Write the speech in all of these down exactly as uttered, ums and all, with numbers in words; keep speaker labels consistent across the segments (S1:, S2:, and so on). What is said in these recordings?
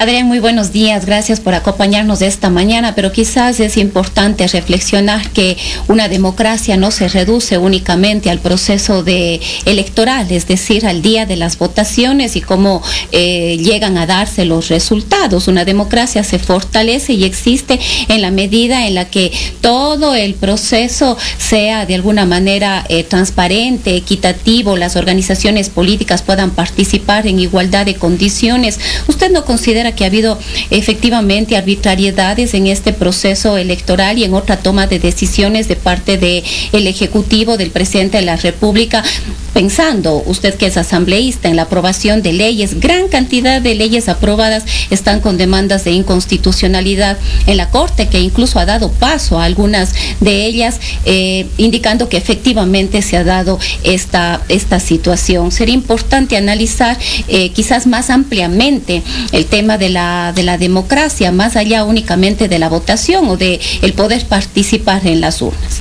S1: Adrián, muy buenos días, gracias por acompañarnos esta mañana, pero quizás es importante reflexionar que una democracia no se reduce únicamente al proceso de electoral, es decir, al día de las votaciones y cómo eh, llegan a darse los resultados. Una democracia se fortalece y existe en la medida en la que todo el proceso sea de alguna manera eh, transparente, equitativo, las organizaciones políticas puedan participar en igualdad de condiciones. ¿Usted no considera que ha habido efectivamente arbitrariedades en este proceso electoral y en otra toma de decisiones de parte del Ejecutivo, del Presidente de la República? Pensando, usted que es asambleísta, en la aprobación de leyes, gran cantidad de leyes aprobadas están con demandas de inconstitucionalidad en la Corte, que incluso ha dado paso a algunas de ellas, eh, indicando que efectivamente se ha dado esta, esta situación. Sería importante analizar eh, quizás más ampliamente el tema de la, de la democracia, más allá únicamente de la votación o de el poder participar en las urnas.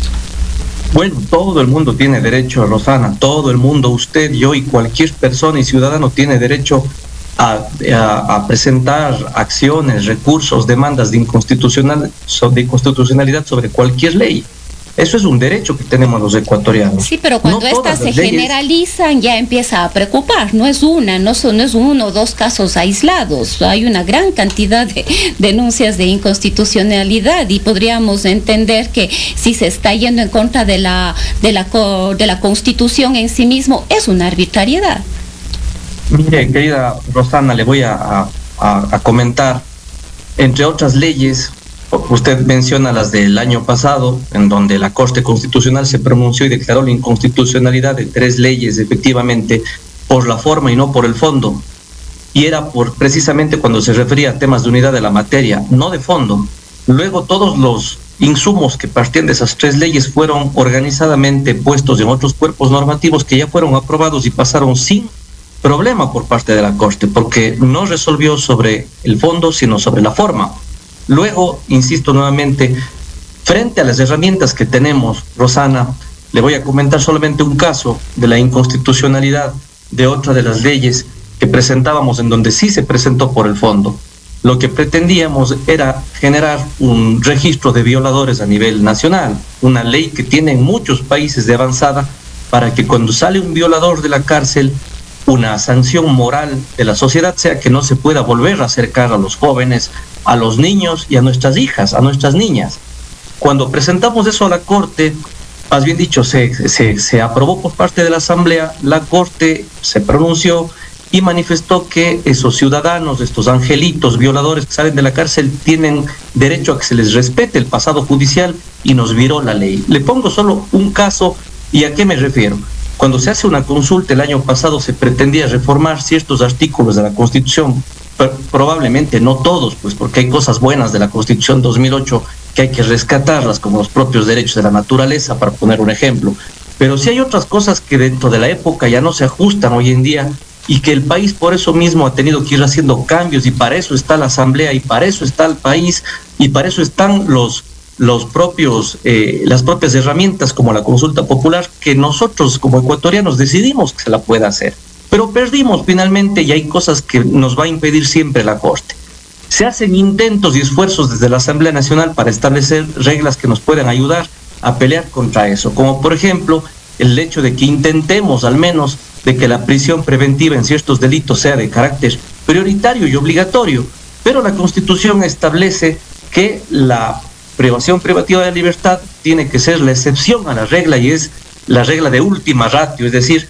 S2: Bueno, todo el mundo tiene derecho, Rosana, todo el mundo, usted, yo y cualquier persona y ciudadano tiene derecho a, a, a presentar acciones, recursos, demandas de, inconstitucional, de inconstitucionalidad sobre cualquier ley. Eso es un derecho que tenemos los ecuatorianos.
S1: Sí, pero cuando
S2: no
S1: estas se
S2: leyes...
S1: generalizan ya empieza a preocupar. No es una, no, son, no es uno o dos casos aislados. Hay una gran cantidad de denuncias de inconstitucionalidad y podríamos entender que si se está yendo en contra de la, de la, de la Constitución en sí mismo, es una arbitrariedad.
S2: Mire, querida Rosana, le voy a, a, a comentar, entre otras leyes, usted menciona las del año pasado, en donde la Corte Constitucional se pronunció y declaró la inconstitucionalidad de tres leyes, efectivamente, por la forma y no por el fondo. Y era por precisamente cuando se refería a temas de unidad de la materia, no de fondo. Luego todos los insumos que partían de esas tres leyes fueron organizadamente puestos en otros cuerpos normativos que ya fueron aprobados y pasaron sin problema por parte de la Corte, porque no resolvió sobre el fondo, sino sobre la forma. Luego, insisto nuevamente, frente a las herramientas que tenemos, Rosana, le voy a comentar solamente un caso de la inconstitucionalidad de otra de las leyes que presentábamos, en donde sí se presentó por el fondo. Lo que pretendíamos era generar un registro de violadores a nivel nacional, una ley que tienen muchos países de avanzada, para que cuando sale un violador de la cárcel, una sanción moral de la sociedad sea que no se pueda volver a acercar a los jóvenes, a los niños y a nuestras hijas, a nuestras niñas. Cuando presentamos eso a la Corte, más bien dicho, se, se, se aprobó por parte de la Asamblea, la Corte se pronunció y manifestó que esos ciudadanos, estos angelitos violadores que salen de la cárcel, tienen derecho a que se les respete el pasado judicial y nos viró la ley. Le pongo solo un caso, ¿y a qué me refiero? Cuando se hace una consulta el año pasado se pretendía reformar ciertos artículos de la Constitución, pero probablemente no todos, pues porque hay cosas buenas de la Constitución dos mil ocho que hay que rescatarlas, como los propios derechos de la naturaleza, para poner un ejemplo. Pero sí hay otras cosas que dentro de la época ya no se ajustan hoy en día y que el país por eso mismo ha tenido que ir haciendo cambios, y para eso está la Asamblea y para eso está el país y para eso están los los propios, eh, las propias herramientas como la consulta popular, que nosotros como ecuatorianos decidimos que se la pueda hacer. Pero perdimos finalmente y hay cosas que nos va a impedir siempre la Corte. Se hacen intentos y esfuerzos desde la Asamblea Nacional para establecer reglas que nos puedan ayudar a pelear contra eso, como por ejemplo el hecho de que intentemos al menos de que la prisión preventiva en ciertos delitos sea de carácter prioritario y obligatorio, pero la Constitución establece que la privación privativa de libertad tiene que ser la excepción a la regla y es la regla de última ratio, es decir,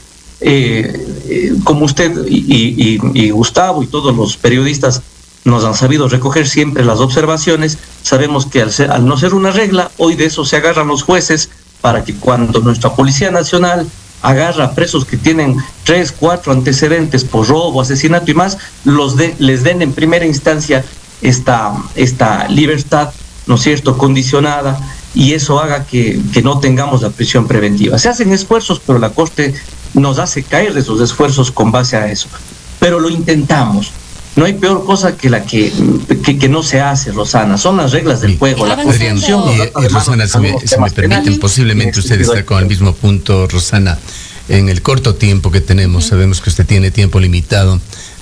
S2: eh, eh, como usted y, y, y Gustavo y todos los periodistas nos han sabido recoger siempre las observaciones, sabemos que al, ser, al no ser una regla, hoy de eso se agarran los jueces para que cuando nuestra Policía Nacional agarra a presos que tienen tres, cuatro antecedentes por robo, asesinato y más, los de, les den en primera instancia esta, esta libertad, ¿no es cierto?, condicionada, y eso haga que, que no tengamos la prisión preventiva. Se hacen esfuerzos, pero la Corte nos hace caer de esos esfuerzos con base a eso. Pero lo intentamos. No hay peor cosa que la que, que, que no se hace, Rosana. Son las reglas del juego. La
S3: Constitución. Eh, eh, Rosana, si me, si me permiten, posiblemente usted está con el mismo punto, Rosana. En el corto tiempo que tenemos, sabemos que usted tiene tiempo limitado.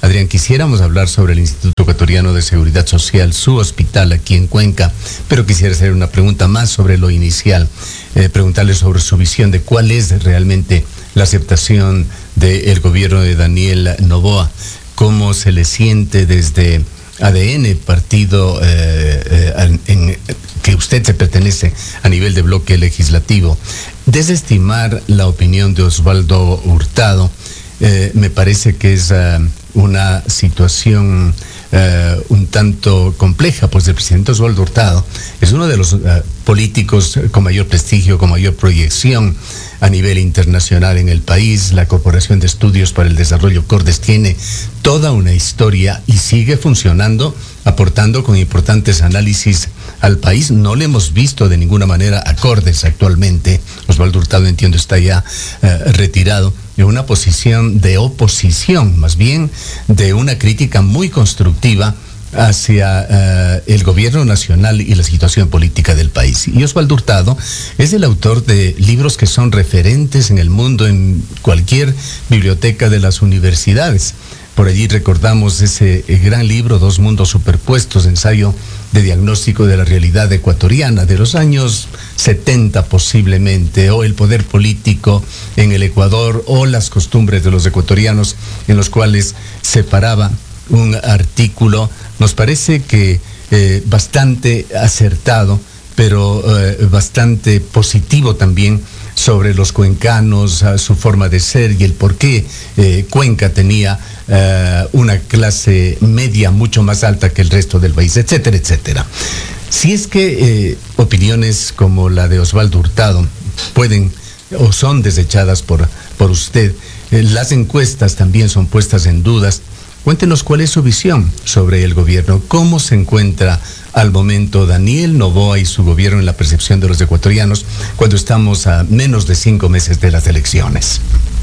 S3: Adrián, quisiéramos hablar sobre el Instituto Ecuatoriano de Seguridad Social, su hospital aquí en Cuenca, pero quisiera hacer una pregunta más sobre lo inicial, eh, preguntarle sobre su visión de cuál es realmente la aceptación del gobierno de Daniel Noboa, cómo se le siente desde A D N, partido eh, eh, en, que usted se pertenece a nivel de bloque legislativo. Desestimar la opinión de Osvaldo Hurtado eh, me parece que es uh, una situación uh, un tanto compleja, pues el presidente Osvaldo Hurtado es uno de los uh, políticos con mayor prestigio, con mayor proyección a nivel internacional en el país. La Corporación de Estudios para el Desarrollo Cordes tiene toda una historia y sigue funcionando, aportando con importantes análisis al país. No le hemos visto de ninguna manera a Cordes actualmente. Osvaldo Hurtado, entiendo, está ya eh, retirado, en una posición de oposición, más bien de una crítica muy constructiva hacia uh, el gobierno nacional y la situación política del país. Y Osvaldo Hurtado es el autor de libros que son referentes en el mundo, en cualquier biblioteca de las universidades. Por allí recordamos ese gran libro, Dos Mundos Superpuestos, ensayo de diagnóstico de la realidad ecuatoriana de los años setenta posiblemente, o el poder político en el Ecuador, o las costumbres de los ecuatorianos, en los cuales separaba un artículo, nos parece que eh, bastante acertado, pero eh, bastante positivo también sobre los cuencanos, su forma de ser y el por qué eh, Cuenca tenía eh, una clase media mucho más alta que el resto del país, etcétera, etcétera. Si es que eh, opiniones como la de Osvaldo Hurtado pueden o son desechadas por, por usted, eh, las encuestas también son puestas en dudas. Cuéntenos cuál es su visión sobre el gobierno, cómo se encuentra al momento Daniel Noboa y su gobierno en la percepción de los ecuatorianos cuando estamos a menos de cinco meses de las elecciones.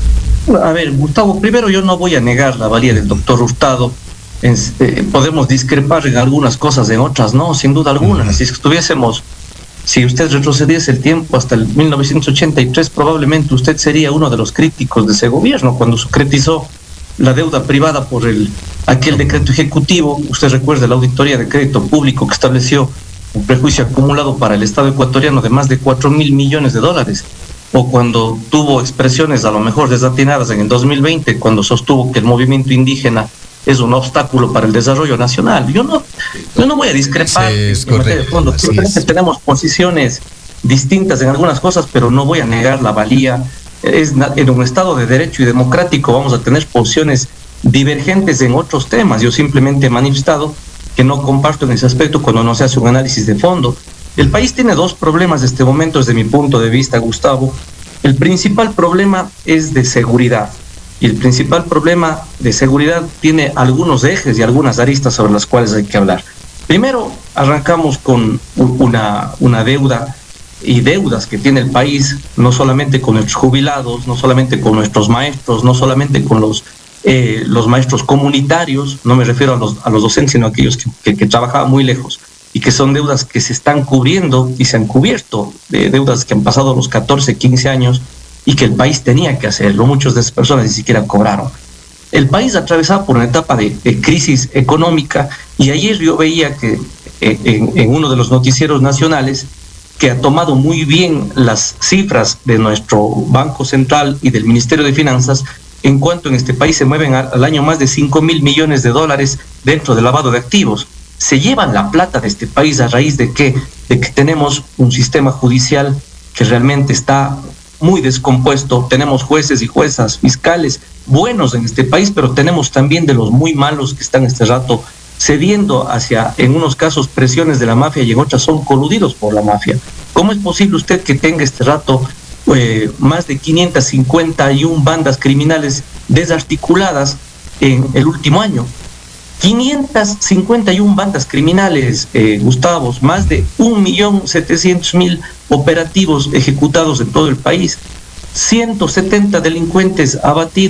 S2: A ver, Gustavo, primero yo no voy a negar la valía del doctor Hurtado. En, eh, podemos discrepar en algunas cosas, en otras no, sin duda alguna. Uh-huh. Si estuviésemos, si usted retrocediese el tiempo hasta el mil novecientos ochenta y tres, probablemente usted sería uno de los críticos de ese gobierno cuando secretizó la deuda privada por el aquel decreto ejecutivo. Usted recuerda la auditoría de crédito público que estableció un prejuicio acumulado para el Estado ecuatoriano de más de cuatro mil millones de dólares, o cuando tuvo expresiones a lo mejor desatinadas en el dos mil veinte, cuando sostuvo que el movimiento indígena es un obstáculo para el desarrollo nacional. Yo no, yo no voy a discrepar. Sí, es correcto, de fondo. Es. Tenemos posiciones distintas en algunas cosas, pero no voy a negar la valía. Es en un Estado de derecho y democrático vamos a tener posiciones divergentes en otros temas. Yo simplemente he manifestado que no comparto en ese aspecto cuando no se hace un análisis de fondo. El país tiene dos problemas en este momento desde mi punto de vista, Gustavo. El principal problema es de seguridad, y el principal problema de seguridad tiene algunos ejes y algunas aristas sobre las cuales hay que hablar. Primero, arrancamos con una, una deuda y deudas que tiene el país, no solamente con nuestros jubilados, no solamente con nuestros maestros, no solamente con los eh, los maestros comunitarios, no me refiero a los, a los docentes, sino a aquellos que, que, que trabajaban muy lejos, y que son deudas que se están cubriendo y se han cubierto, de deudas que han pasado los catorce, quince años y que el país tenía que hacerlo. Muchas de esas personas ni siquiera cobraron. El país atravesaba por una etapa de, de crisis económica, y ayer yo veía que eh, en, en uno de los noticieros nacionales, que ha tomado muy bien las cifras de nuestro Banco Central y del Ministerio de Finanzas, en cuanto en este país se mueven al año más de cinco mil millones de dólares dentro del lavado de activos. Se llevan la plata de este país a raíz de que, de que tenemos un sistema judicial que realmente está muy descompuesto. Tenemos jueces y juezas, fiscales buenos en este país, pero tenemos también de los muy malos que están este rato cediendo hacia, en unos casos, presiones de la mafia, y en otras son coludidos por la mafia. ¿Cómo es posible usted que tenga este rato eh, más de quinientas cincuenta y una bandas criminales desarticuladas en el último año? quinientas cincuenta y una bandas criminales, eh, Gustavo, más de un millón setecientos mil operativos ejecutados en todo el país, ciento setenta delincuentes abatidos,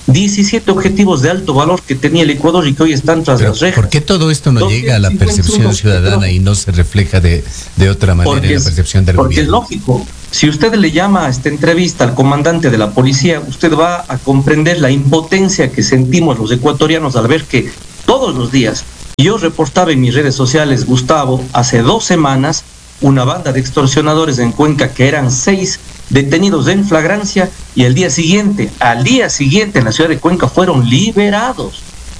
S2: diecisiete objetivos de alto valor que tenía el Ecuador y que hoy están tras
S3: Pero,
S2: las rejas.
S3: ¿por qué todo esto no llega a la percepción ciudadana y no se refleja de, de otra manera en la percepción del
S2: porque
S3: gobierno?
S2: Porque es lógico. Si usted le llama a esta entrevista al comandante de la policía, usted va a comprender la impotencia que sentimos los ecuatorianos al ver que todos los días, yo reportaba en mis redes sociales, Gustavo, hace dos semanas, una banda de extorsionadores en Cuenca que eran seis detenidos en flagrancia y el día siguiente, al día siguiente en la ciudad de Cuenca fueron liberados.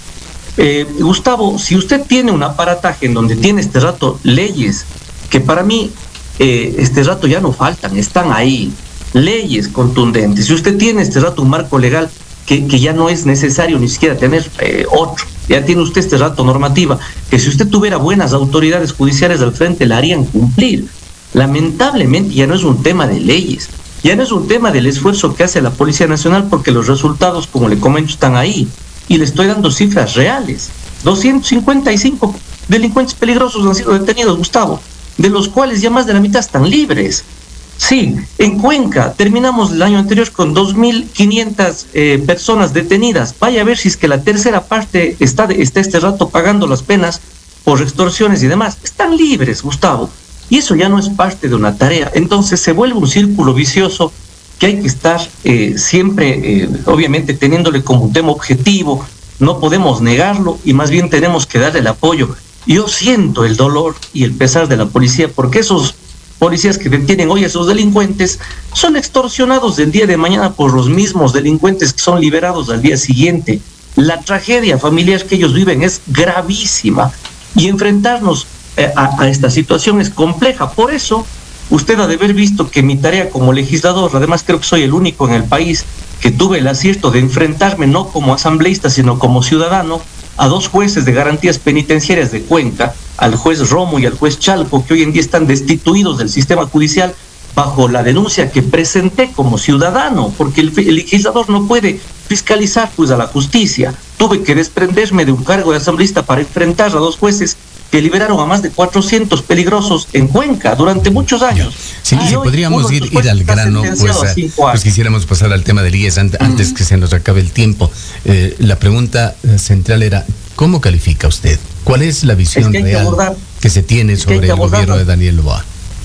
S2: Eh, Gustavo, si usted tiene un aparataje en donde tiene este rato leyes, que para mí eh, este rato ya no faltan, están ahí, leyes contundentes, si usted tiene este rato un marco legal que, que ya no es necesario ni siquiera tener eh, otro, ya tiene usted este rato normativa, que si usted tuviera buenas autoridades judiciales al frente la harían cumplir. Lamentablemente ya no es un tema de leyes, ya no es un tema del esfuerzo que hace la Policía Nacional, porque los resultados, como le comento, están ahí. Y le estoy dando cifras reales. doscientos cincuenta y cinco delincuentes peligrosos han sido detenidos, Gustavo, de los cuales ya más de la mitad están libres. Sí, en Cuenca terminamos el año anterior con dos mil quinientas eh, personas detenidas. Vaya a ver si es que la tercera parte está, de, está este rato pagando las penas por extorsiones y demás. Están libres, Gustavo. Y eso ya no es parte de una tarea. Entonces se vuelve un círculo vicioso que hay que estar eh, siempre, eh, obviamente, teniéndole como un tema objetivo. No podemos negarlo y más bien tenemos que darle el apoyo. Yo siento el dolor y el pesar de la policía, porque esos policías que detienen hoy a esos delincuentes son extorsionados del día de mañana por los mismos delincuentes que son liberados al día siguiente. La tragedia familiar que ellos viven es gravísima y enfrentarnos A, a esta situación es compleja. Por eso usted ha de haber visto que mi tarea como legislador, además creo que soy el único en el país que tuve el acierto de enfrentarme no como asambleísta sino como ciudadano a dos jueces de garantías penitenciarias de Cuenca, al juez Romo y al juez Chalco, que hoy en día están destituidos del sistema judicial bajo la denuncia que presenté como ciudadano, porque el, el legislador no puede fiscalizar pues a la justicia. Tuve que desprenderme de un cargo de asambleísta para enfrentar a dos jueces que liberaron a más de cuatrocientos peligrosos en Cuenca durante muchos años.
S3: Sí, si podríamos ir, ir al grano, pues, a, pues quisiéramos pasar al tema del I E S antes, uh-huh. antes que se nos acabe el tiempo. Eh, la pregunta central era, ¿cómo califica usted? ¿Cuál es la visión es que real que, abordar, que se tiene sobre que el gobierno de Daniel Noboa?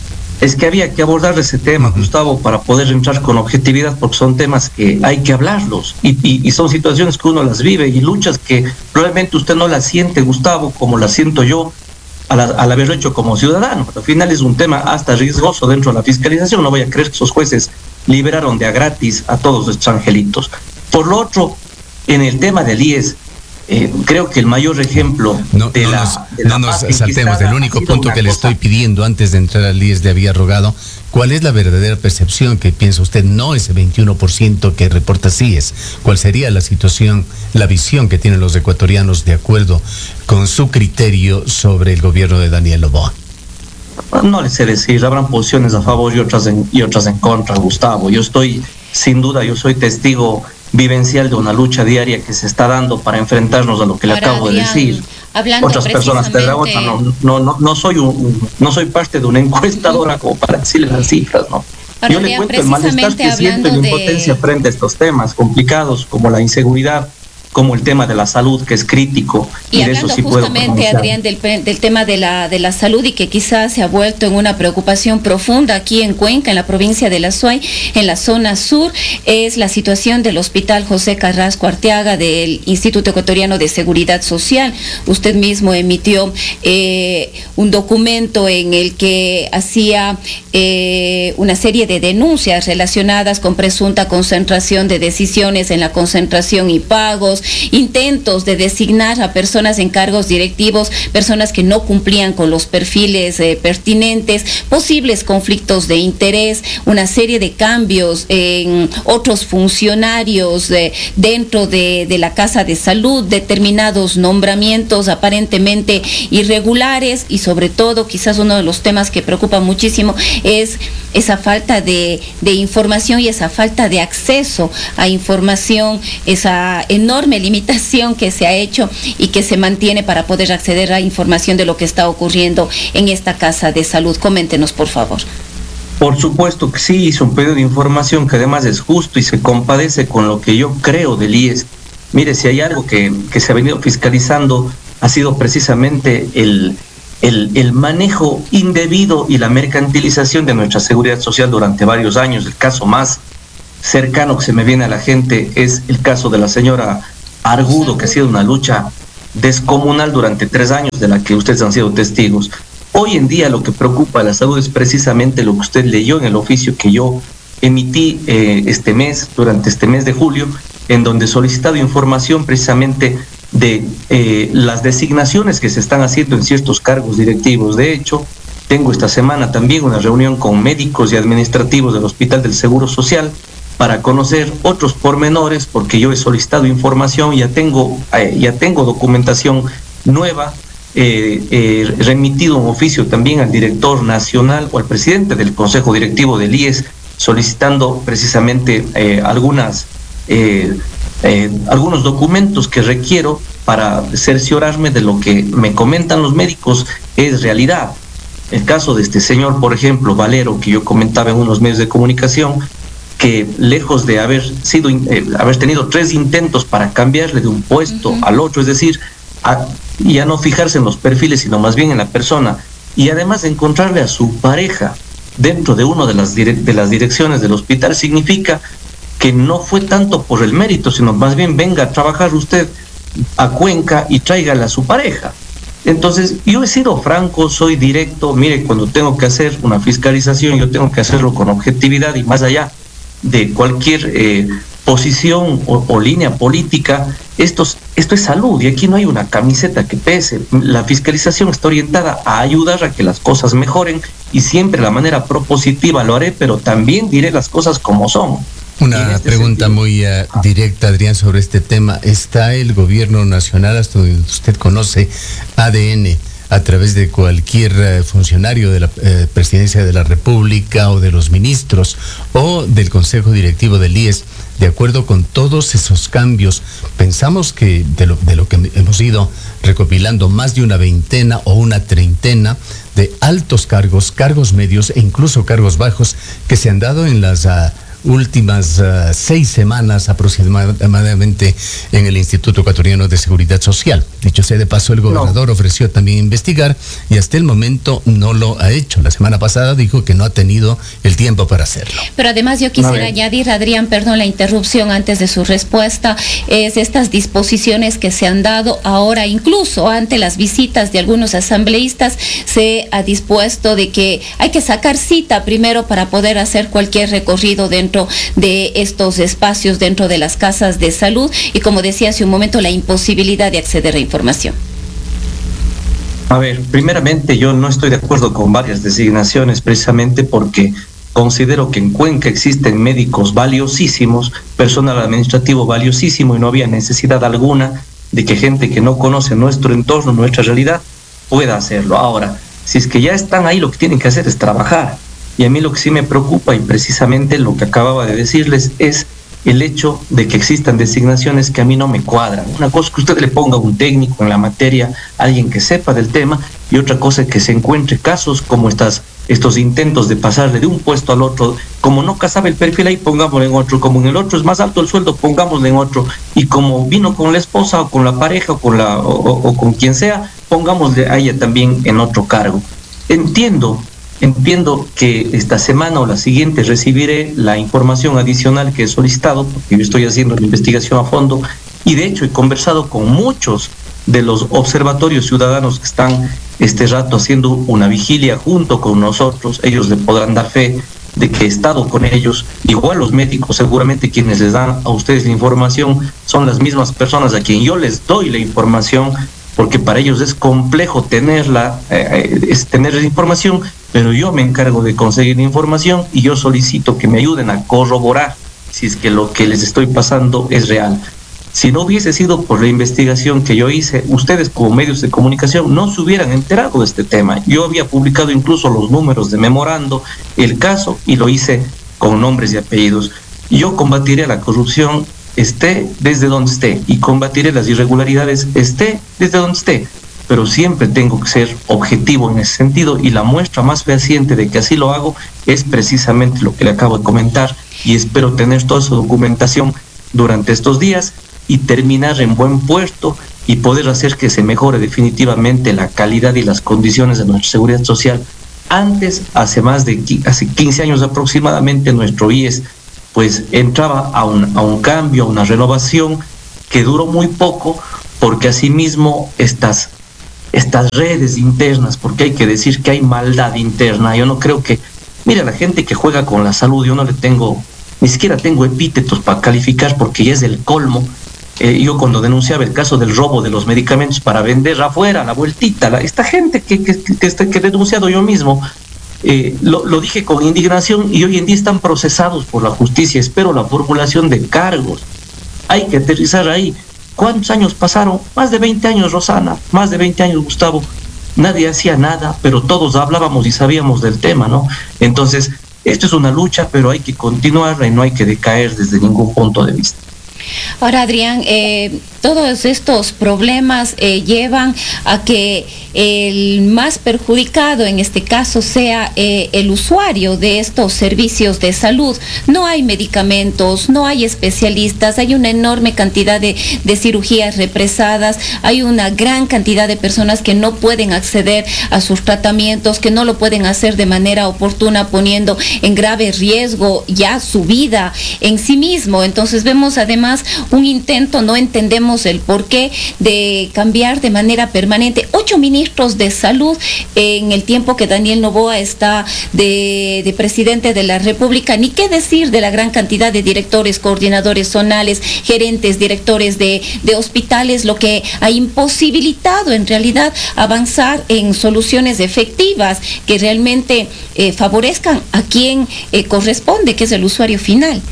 S2: Es que había que abordar ese tema, uh-huh. Gustavo, para poder entrar con objetividad, porque son temas que hay que hablarlos y, y, y son situaciones que uno las vive y luchas que probablemente usted no las siente, Gustavo, como las siento yo al, al haberlo hecho como ciudadano. Al final es un tema hasta riesgoso dentro de la fiscalización. No voy a creer que esos jueces liberaron de a gratis a todos los angelitos. Por lo otro, en el tema del I E S, Eh, creo que el mayor ejemplo
S3: no,
S2: de
S3: no
S2: la,
S3: nos,
S2: de la
S3: no nos saltemos del único punto que le estoy pidiendo antes de entrar al I E S, le había rogado, ¿cuál es la verdadera percepción que piensa usted? No ese veintiuno por ciento que reporta C I E S. ¿Cuál sería la situación, la visión que tienen los ecuatorianos de acuerdo con su criterio sobre el gobierno de Daniel Noboa?
S2: No le sé decir, habrán posiciones a favor y otras en, y otras en contra, Gustavo. Yo estoy, sin duda, yo soy testigo vivencial de una lucha diaria que se está dando para enfrentarnos a lo que le acabo
S1: Adrián,
S2: de decir. Otras personas te rebotan, no, no, no, no soy un, no soy parte de una encuestadora como para decirle las cifras, ¿no?
S1: Para
S2: Yo le cuento el malestar que siento en impotencia de... frente a estos temas complicados como la inseguridad, como el tema de la salud, que es crítico.
S1: Y, y hablando de eso sí justamente, Adrián, del, del tema de la, de la salud, y que quizás se ha vuelto en una preocupación profunda aquí en Cuenca, en la provincia de La Suay, en la zona sur, es la situación del Hospital José Carrasco Arteaga del Instituto Ecuatoriano de Seguridad Social. Usted mismo emitió eh, un documento en el que hacía eh, una serie de denuncias relacionadas con presunta concentración de decisiones en la concentración y pagos, intentos de designar a personas en cargos directivos, personas que no cumplían con los perfiles eh, pertinentes, posibles conflictos de interés, una serie de cambios en otros funcionarios eh, dentro de, de la Casa de Salud, determinados nombramientos aparentemente irregulares y sobre todo quizás uno de los temas que preocupa muchísimo es esa falta de, de información y esa falta de acceso a información, esa enorme limitación que se ha hecho y que se mantiene para poder acceder a información de lo que está ocurriendo en esta Casa de Salud. Coméntenos, por favor.
S2: Por supuesto que sí, hizo un pedido de información que además es justo y se compadece con lo que yo creo del I E S. Mire, si hay algo que, que se ha venido fiscalizando, ha sido precisamente el, el, el manejo indebido y la mercantilización de nuestra seguridad social durante varios años. El caso más cercano que se me viene a la gente es el caso de la señora Argudo, que ha sido una lucha descomunal durante tres años de la que ustedes han sido testigos. Hoy en día lo que preocupa a la salud es precisamente lo que usted leyó en el oficio que yo emití eh, este mes, durante este mes de julio, en donde he solicitado información precisamente de eh, las designaciones que se están haciendo en ciertos cargos directivos. De hecho, tengo esta semana también una reunión con médicos y administrativos del Hospital del Seguro Social para conocer otros pormenores, porque yo he solicitado información, ya tengo, eh, ya tengo documentación nueva, eh, eh, remitido un oficio también al director nacional o al presidente del Consejo Directivo del I E S, solicitando precisamente eh, algunas, eh, eh, algunos documentos que requiero para cerciorarme de lo que me comentan los médicos es realidad. El caso de este señor, por ejemplo, Valero, que yo comentaba en unos medios de comunicación, que lejos de haber sido eh, haber tenido tres intentos para cambiarle de un puesto uh-huh. al otro, es decir, a, ya no fijarse en los perfiles, sino más bien en la persona, y además de encontrarle a su pareja dentro de una de las, dire- de las direcciones del hospital, significa que no fue tanto por el mérito, sino más bien venga a trabajar usted a Cuenca y tráigale a su pareja. Entonces, yo he sido franco, soy directo. Mire, cuando tengo que hacer una fiscalización, yo tengo que hacerlo con objetividad y más allá de cualquier eh, posición o, o línea política. Esto, esto es salud y aquí no hay una camiseta que pese. La fiscalización está orientada a ayudar a que las cosas mejoren y siempre de la manera propositiva lo haré, pero también diré las cosas como son.
S3: Una este pregunta sentido. muy uh, directa, Adrián, sobre este tema. ¿Está el gobierno nacional, hasta donde usted conoce, A D N, a través de cualquier uh, funcionario de la uh, Presidencia de la República o de los ministros o del Consejo Directivo del I E S, de acuerdo con todos esos cambios? Pensamos que de lo, de lo que hemos ido recopilando, más de una veintena o una treintena de altos cargos, cargos medios e incluso cargos bajos que se han dado en las Uh, últimas uh, seis semanas aproximadamente en el Instituto Ecuatoriano de Seguridad Social. Dicho sea de paso, el gobernador no. ofreció también investigar y hasta el momento no lo ha hecho. La semana pasada dijo que no ha tenido el tiempo para hacerlo.
S1: Pero además yo quisiera añadir, Adrián, perdón la interrupción antes de su respuesta, es estas disposiciones que se han dado ahora, incluso ante las visitas de algunos asambleístas, se ha dispuesto de que hay que sacar cita primero para poder hacer cualquier recorrido dentro de estos espacios, dentro de las casas de salud, y como decía hace un momento, la imposibilidad de acceder a información.
S2: A ver, primeramente yo no estoy de acuerdo con varias designaciones, precisamente porque considero que en Cuenca existen médicos valiosísimos, personal administrativo valiosísimo, y no había necesidad alguna de que gente que no conoce nuestro entorno, nuestra realidad, pueda hacerlo. Ahora, si es que ya están ahí, lo que tienen que hacer es trabajar. Y a mí lo que sí me preocupa, y precisamente lo que acababa de decirles, es el hecho de que existan designaciones que a mí no me cuadran. Una cosa es que usted le ponga un técnico en la materia, alguien que sepa del tema, y otra cosa es que se encuentre casos como estas, estos intentos de pasarle de un puesto al otro. Como no casaba el perfil ahí, pongámosle en otro. Como en el otro es más alto el sueldo, pongámosle en otro. Y como vino con la esposa o con la pareja o con, la, o, o con quien sea, pongámosle a ella también en otro cargo. Entiendo Entiendo que esta semana o la siguiente recibiré la información adicional que he solicitado, porque yo estoy haciendo la investigación a fondo, y de hecho he conversado con muchos de los observatorios ciudadanos que están este rato haciendo una vigilia junto con nosotros. Ellos le podrán dar fe de que he estado con ellos. Igual los médicos, seguramente quienes les dan a ustedes la información son las mismas personas a quien yo les doy la información, porque para ellos es complejo tenerla, eh, es tener la información, pero yo me encargo de conseguir la información y yo solicito que me ayuden a corroborar si es que lo que les estoy pasando es real. Si no hubiese sido por la investigación que yo hice, ustedes como medios de comunicación no se hubieran enterado de este tema. Yo había publicado incluso los números de memorando el caso y lo hice con nombres y apellidos. Yo combatiré la corrupción esté desde donde esté y combatiré las irregularidades esté desde donde esté. pero siempre tengo que ser objetivo en ese sentido, y la muestra más fehaciente de que así lo hago es precisamente lo que le acabo de comentar, y espero tener toda su documentación durante estos días y terminar en buen puerto y poder hacer que se mejore definitivamente la calidad y las condiciones de nuestra seguridad social. Antes, hace más de hace quince años aproximadamente, nuestro I E S pues entraba a un, a un cambio, a una renovación que duró muy poco, porque asimismo estas, estas redes internas, porque hay que decir que hay maldad interna. Yo no creo que, mira, la gente que juega con la salud, yo no le tengo, ni siquiera tengo epítetos para calificar, porque ya es el colmo. Eh, yo cuando denunciaba el caso del robo de los medicamentos para vender afuera, la vueltita, la, esta gente que, que, que, que, que he denunciado yo mismo, eh, lo, lo dije con indignación, y hoy en día están procesados por la justicia. Espero la formulación de cargos. Hay que aterrizar ahí. ¿Cuántos años pasaron? Más de veinte años, Rosana, más de veinte años, Gustavo. Nadie hacía nada, pero todos hablábamos y sabíamos del tema, ¿no? Entonces, esto es una lucha, pero hay que continuarla y no hay que decaer desde ningún punto de vista.
S1: Ahora, Adrián, eh, todos estos problemas eh, llevan a que el más perjudicado en este caso sea eh, el usuario de estos servicios de salud. No hay medicamentos, no hay especialistas, hay una enorme cantidad de, de cirugías represadas, hay una gran cantidad de personas que no pueden acceder a sus tratamientos, que no lo pueden hacer de manera oportuna, poniendo en grave riesgo ya su vida en sí mismo. Entonces vemos además un intento, no entendemos el porqué, de cambiar de manera permanente ocho ministros de salud en el tiempo que Daniel Noboa está de, de presidente de la República. Ni qué decir de la gran cantidad de directores, coordinadores zonales, gerentes, directores de, de hospitales, lo que ha imposibilitado en realidad avanzar en soluciones efectivas que realmente eh, favorezcan a quien eh, corresponde, que es el usuario final.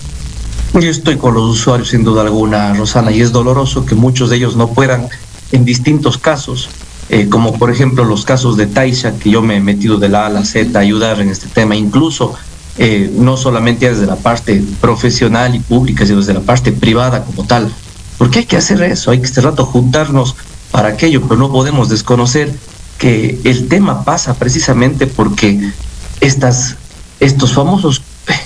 S2: Yo estoy con los usuarios sin duda alguna, Rosana, y es doloroso que muchos de ellos no puedan, en distintos casos, eh, como por ejemplo los casos de Taisha, que yo me he metido de la A a la Z a ayudar en este tema, incluso eh, no solamente desde la parte profesional y pública, sino desde la parte privada como tal. Porque hay que hacer eso, hay que este rato juntarnos para aquello, pero no podemos desconocer que el tema pasa precisamente porque estas, estos famosos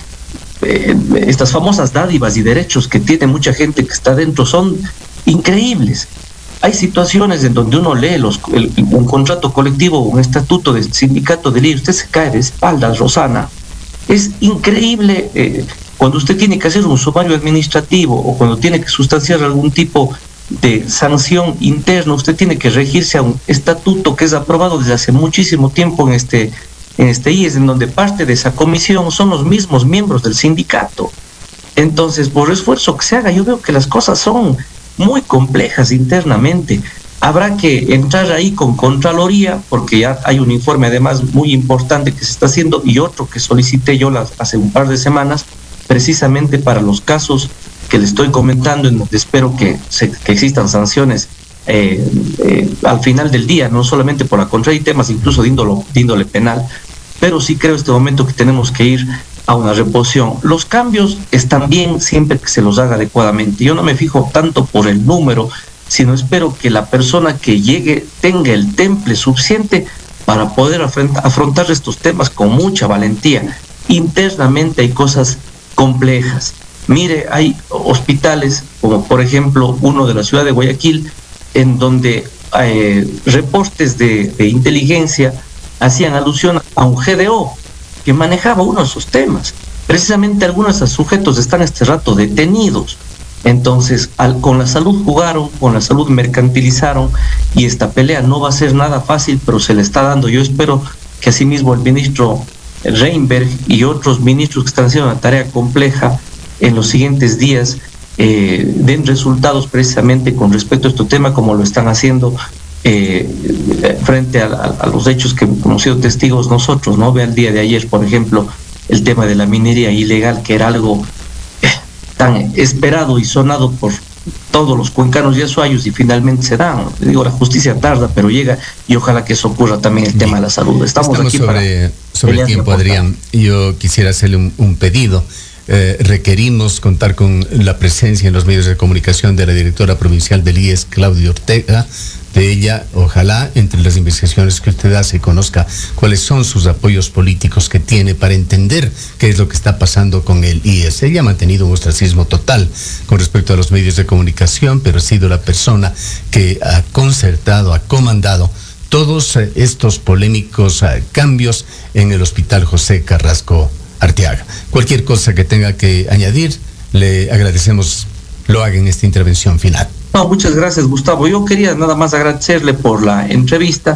S2: Eh, estas famosas dádivas y derechos que tiene mucha gente que está dentro son increíbles. Hay situaciones en donde uno lee los, el, un contrato colectivo, un estatuto de sindicato de ley, usted se cae de espaldas, Rosana. Es increíble eh, cuando usted tiene que hacer un sumario administrativo o cuando tiene que sustanciar algún tipo de sanción interna, usted tiene que regirse a un estatuto que es aprobado desde hace muchísimo tiempo en este en este I E S, en donde parte de esa comisión son los mismos miembros del sindicato. Entonces, por esfuerzo que se haga, yo veo que las cosas son muy complejas internamente. Habrá que entrar ahí con Contraloría, porque ya hay un informe además muy importante que se está haciendo, y otro que solicité yo las, hace un par de semanas, precisamente para los casos que le estoy comentando, en donde espero que, se, que existan sanciones eh, eh, al final del día, no solamente por la contraria, y temas incluso de índole, de índole penal. Pero sí creo en este momento que tenemos que ir a una reposición. Los cambios están bien siempre que se los haga adecuadamente. Yo no me fijo tanto por el número, sino espero que la persona que llegue tenga el temple suficiente para poder afrontar, afrontar estos temas con mucha valentía. Internamente hay cosas complejas. Mire, hay hospitales, como por ejemplo uno de la ciudad de Guayaquil, en donde eh, reportes de, de inteligencia hacían alusión a un G D O que manejaba uno de esos temas. Precisamente algunos de esos sujetos están este rato detenidos. Entonces, al, con la salud jugaron, con la salud mercantilizaron, y esta pelea no va a ser nada fácil, pero se le está dando. Yo espero que asimismo el ministro Reinberg y otros ministros que están haciendo una tarea compleja en los siguientes días eh, den resultados precisamente con respecto a este tema, como lo están haciendo Eh, frente a, a, a los hechos que hemos sido testigos nosotros, ¿no? Ve el día de ayer, por ejemplo, el tema de la minería ilegal, que era algo eh, tan esperado y sonado por todos los cuencanos y azuayos, y finalmente se da. Digo, la justicia tarda, pero llega, y ojalá que eso ocurra también el tema de la salud. Estamos,
S3: Estamos
S2: aquí
S3: sobre, sobre el tiempo, Adrián. Yo quisiera hacerle un, un pedido. Eh, requerimos contar con la presencia en los medios de comunicación de la directora provincial del I E S, Claudia Ortega, de ella. Ojalá entre las investigaciones que usted hace conozca cuáles son sus apoyos políticos que tiene para entender qué es lo que está pasando con el I E S. Ella ha mantenido un ostracismo total con respecto a los medios de comunicación, pero ha sido la persona que ha concertado, ha comandado todos estos polémicos cambios en el Hospital José Carrasco Arteaga. Cualquier cosa que tenga que añadir, le agradecemos lo haga en esta intervención final.
S2: No, muchas gracias, Gustavo. Yo quería nada más agradecerle por la entrevista